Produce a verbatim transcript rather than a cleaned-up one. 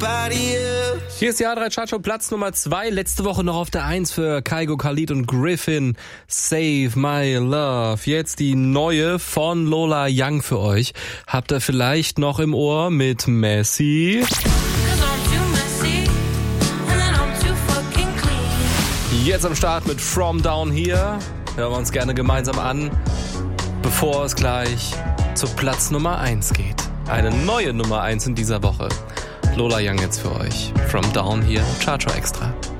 somebody else. Hier ist die A drei Chartshow, Platz Nummer zwei. Letzte Woche noch auf der eins für Kygo, Khalid und Griffin. Save My Love. Jetzt die neue von Lola Young für euch. Habt ihr vielleicht noch im Ohr mit Messi? Jetzt am Start mit From Down Here. Hören wir uns gerne gemeinsam an, bevor es gleich zu Platz Nummer eins geht. Eine neue Nummer eins in dieser Woche. Lola Young jetzt für euch. From Down Here, Chartshow Extra.